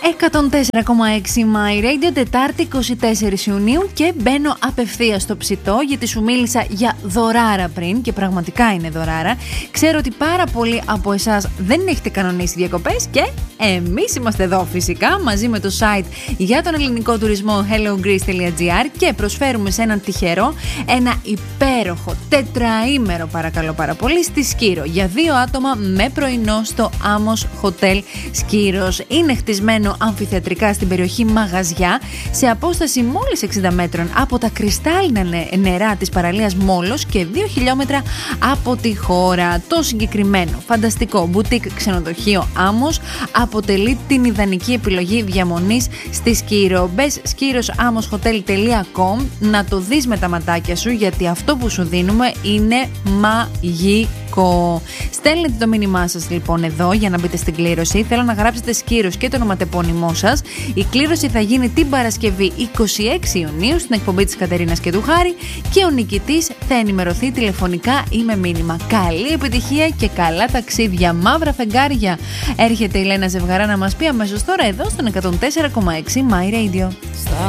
104,6 My Radio, Τετάρτη 24 Ιουνίου και μπαίνω απευθείας στο ψητό, γιατί σου μίλησα για δωράρα πριν και πραγματικά είναι δωράρα. Ξέρω ότι πάρα πολλοί από εσάς δεν έχετε κανονίσει διακοπές και εμείς είμαστε εδώ φυσικά μαζί με το site για τον ελληνικό τουρισμό hellogreece.gr και προσφέρουμε σε έναν τυχερό ένα υπέροχο τετραήμερο, παρακαλώ πάρα πολύ, στη Σκύρο για 2 άτομα με πρωινό στο Amos Hotel Σκύρος. Είναι χτισμένο αμφιθεατρικά στην περιοχή Μαγαζιά, σε απόσταση μόλις 60 μέτρων από τα κρυστάλλινα νερά της παραλίας Μόλος και 2 χιλιόμετρα από τη χώρα. Το συγκεκριμένο φανταστικό μπουτίκ ξενοδοχείο Amos αποτελεί την ιδανική επιλογή διαμονής στη Σκύρο. Μπες skyrosamoshotel.com να το δεις με τα ματάκια σου, γιατί αυτό που σου δίνουμε είναι μαγικό. Στέλνετε το μήνυμά σας λοιπόν εδώ για να μπείτε στην κλήρωση. Θέλω να γράψετε Σκύρος και το ονοματεπώνυμό σας. Η κλήρωση θα γίνει την Παρασκευή 26 Ιουνίου στην εκπομπή της Κατερίνας και του Χάρη και ο νικητής θα ενημερωθεί τηλεφωνικά ή με μήνυμα. Καλή επιτυχία και καλά ταξίδια, μαύρα φεγγάρια. Έρχεται η Λένα Ζευγαρά να μας πει αμέσως τώρα εδώ στον 104,6 My Radio.